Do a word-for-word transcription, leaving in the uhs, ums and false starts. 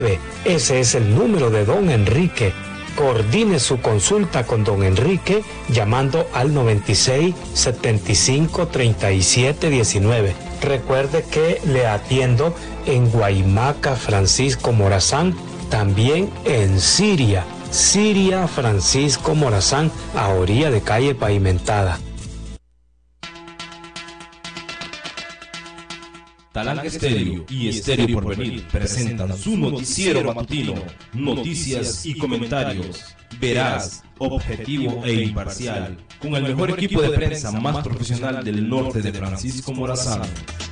Ese es el número de don Enrique. Coordine su consulta con don Enrique llamando al noventa y seis, setenta y cinco, treinta y siete, diecinueve. Recuerde que le atiendo en Guaymaca Francisco Morazán, también en Siria, Siria Francisco Morazán, a orilla de calle pavimentada. Talanca Estéreo y Estéreo Porvenir presentan su noticiero matutino, noticias y comentarios, veraz, objetivo e imparcial, con el mejor equipo de prensa más profesional del norte de Francisco Morazán.